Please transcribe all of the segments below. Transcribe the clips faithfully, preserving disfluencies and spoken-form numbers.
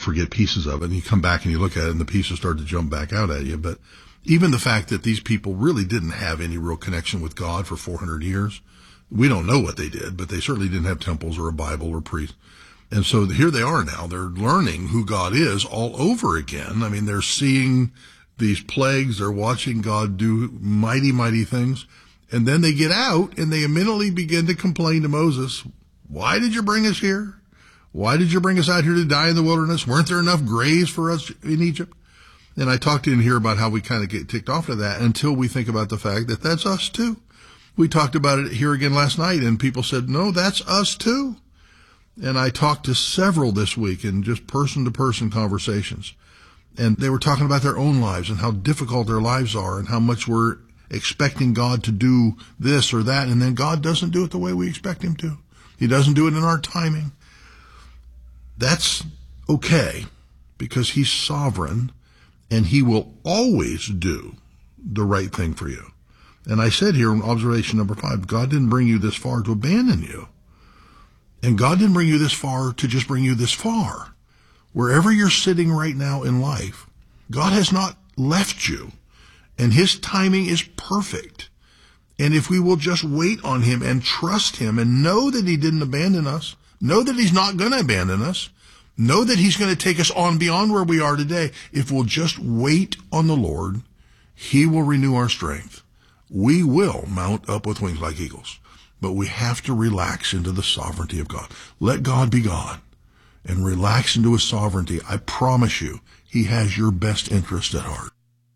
forget pieces of it, and you come back and you look at it and the pieces start to jump back out at you. But even the fact that these people really didn't have any real connection with God for four hundred years, we don't know what they did, but they certainly didn't have temples or a Bible or priests. And so here they are now. They're learning who God is all over again. I mean, they're seeing these plagues. They're watching God do mighty, mighty things. And then they get out and they immediately begin to complain to Moses, why did you bring us here? Why did you bring us out here to die in the wilderness? Weren't there enough graves for us in Egypt? And I talked in here about how we kind of get ticked off to that until we think about the fact that that's us too. We talked about it here again last night, and people said, no, that's us too. And I talked to several this week in just person-to-person conversations. And they were talking about their own lives and how difficult their lives are and how much we're expecting God to do this or that, and then God doesn't do it the way we expect him to. He doesn't do it in our timing. That's okay, because he's sovereign, and he will always do the right thing for you. And I said here in observation number five, God didn't bring you this far to abandon you. And God didn't bring you this far to just bring you this far. Wherever you're sitting right now in life, God has not left you, and his timing is perfect. And if we will just wait on him and trust him and know that he didn't abandon us, know that he's not going to abandon us, know that he's going to take us on beyond where we are today, if we'll just wait on the Lord, he will renew our strength. We will mount up with wings like eagles, but we have to relax into the sovereignty of God. Let God be God and relax into his sovereignty. I promise you, he has your best interest at heart.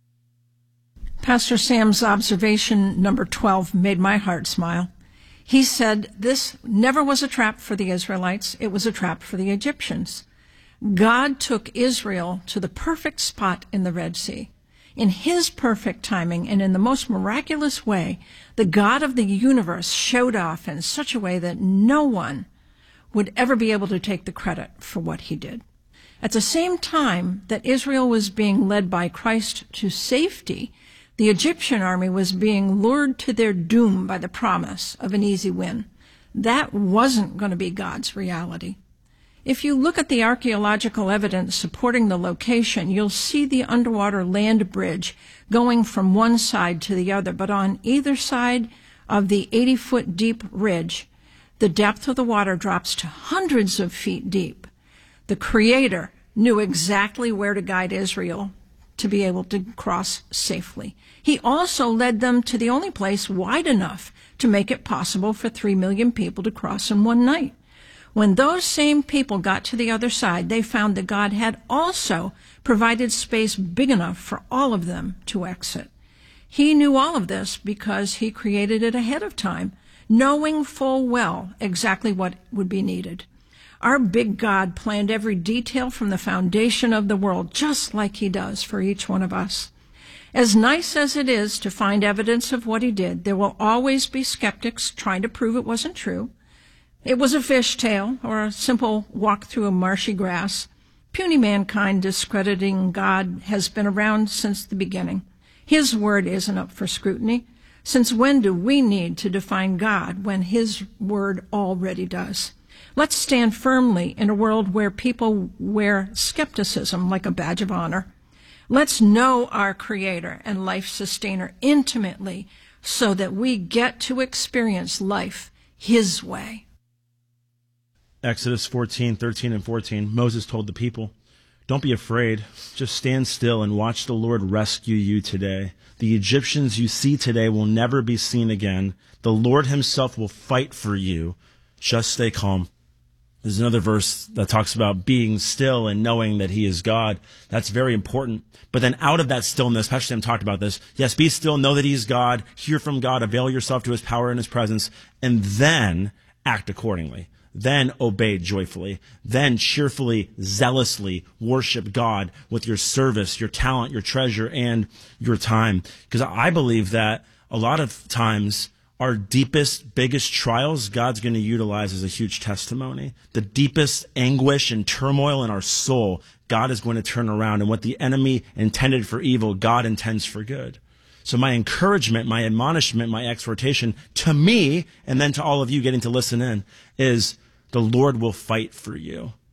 Pastor Sam's observation number twelve made my heart smile. He said this never was a trap for the Israelites. It was a trap for the Egyptians. God took Israel to the perfect spot in the Red Sea. In his perfect timing and in the most miraculous way, the God of the universe showed off in such a way that no one would ever be able to take the credit for what he did. At the same time that Israel was being led by Christ to safety, the Egyptian army was being lured to their doom by the promise of an easy win. That wasn't going to be God's reality. If you look at the archaeological evidence supporting the location, you'll see the underwater land bridge going from one side to the other, but on either side of the eighty-foot deep ridge, the depth of the water drops to hundreds of feet deep. The Creator knew exactly where to guide Israel to be able to cross safely. He also led them to the only place wide enough to make it possible for three million people to cross in one night. When those same people got to the other side, they found that God had also provided space big enough for all of them to exit. He knew all of this because he created it ahead of time, knowing full well exactly what would be needed. Our big God planned every detail from the foundation of the world, just like he does for each one of us. As nice as it is to find evidence of what he did, there will always be skeptics trying to prove it wasn't true. It was a fishtail or a simple walk through a marshy grass. Puny mankind discrediting God has been around since the beginning. His word isn't up for scrutiny. Since when do we need to define God when his word already does? Let's stand firmly in a world where people wear skepticism like a badge of honor. Let's know our Creator and life sustainer intimately so that we get to experience life his way. Exodus fourteen, thirteen, and fourteen, Moses told the people, "Don't be afraid. Just stand still and watch the Lord rescue you today. The Egyptians you see today will never be seen again. The Lord himself will fight for you. Just stay calm." There's another verse that talks about being still and knowing that he is God. That's very important. But then out of that stillness, Pastor Sam talked about this. Yes, be still, know that he is God, hear from God, avail yourself to his power and his presence, and then act accordingly. Then obey joyfully. Then cheerfully, zealously worship God with your service, your talent, your treasure, and your time. Because I believe that a lot of times our deepest, biggest trials, God's going to utilize as a huge testimony. The deepest anguish and turmoil in our soul, God is going to turn around. And what the enemy intended for evil, God intends for good. So my encouragement, my admonishment, my exhortation to me, and then to all of you getting to listen in, is the Lord will fight for you.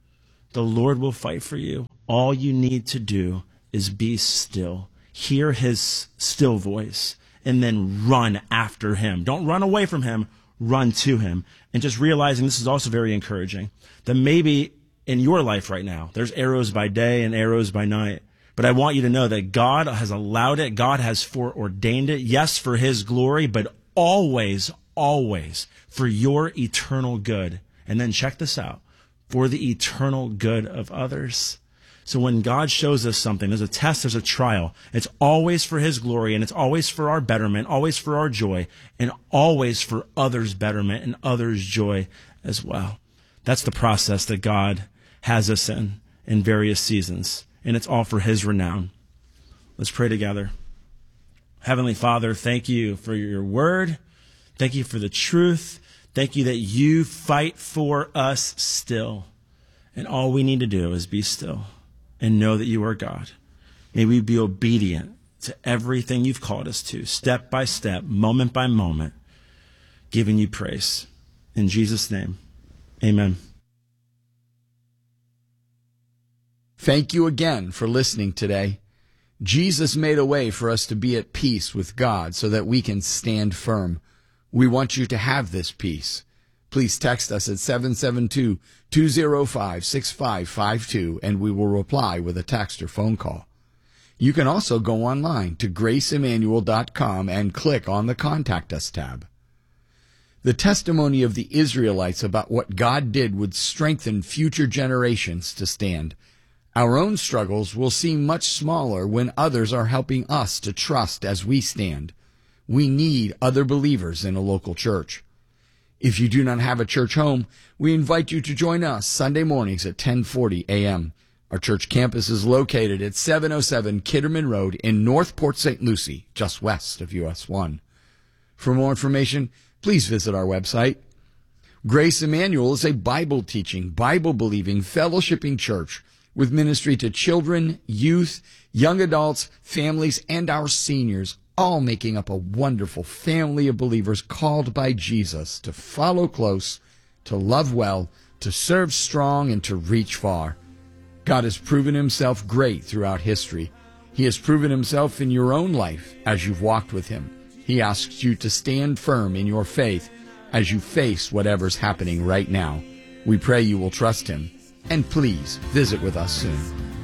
The Lord will fight for you. All you need to do is be still. Hear his still voice and then run after him. Don't run away from him, run to him. And just realizing, this is also very encouraging, that maybe in your life right now, there's arrows by day and arrows by night. But I want you to know that God has allowed it. God has foreordained it. Yes, for his glory, but always, always for your eternal good. And then check this out, for the eternal good of others. So when God shows us something, there's a test, there's a trial. It's always for his glory, and it's always for our betterment, always for our joy, and always for others' betterment and others' joy as well. That's the process that God has us in in various seasons, and it's all for his renown. Let's pray together. Heavenly Father, thank you for your word. Thank you for the truth. Thank you that you fight for us still. And all we need to do is be still and know that you are God. May we be obedient to everything you've called us to, step by step, moment by moment, giving you praise. In Jesus' name, amen. Thank you again for listening today. Jesus made a way for us to be at peace with God so that we can stand firm. We want you to have this peace. Please text us at seven seven two, two zero five, six five five two and we will reply with a text or phone call. You can also go online to grace emmanuel dot com and click on the Contact Us tab. The testimony of the Israelites about what God did would strengthen future generations to stand. Our own struggles will seem much smaller when others are helping us to trust as we stand. We need other believers in a local church. If you do not have a church home, we invite you to join us Sunday mornings at ten forty a.m. Our church campus is located at seven oh seven Kitterman Road in North Port Saint Lucie, just west of U S one. For more information, please visit our website. Grace Emmanuel is a Bible-teaching, Bible-believing, fellowshipping church with ministry to children, youth, young adults, families, and our seniors, all making up a wonderful family of believers called by Jesus to follow close, to love well, to serve strong, and to reach far. God has proven himself great throughout history. He has proven himself in your own life as you've walked with him. He asks you to stand firm in your faith as you face whatever's happening right now. We pray you will trust him, and please visit with us soon.